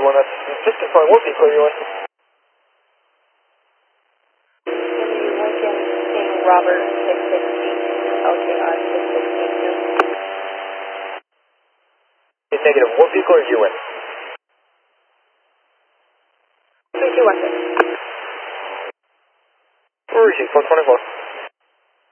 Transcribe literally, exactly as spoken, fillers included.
one, that's just confirm, what vehicle are you in? Lincoln King Robert six sixteen, L K R six sixteen two. Negative, what vehicle are you in? two two one six. Where is he, four twenty-four?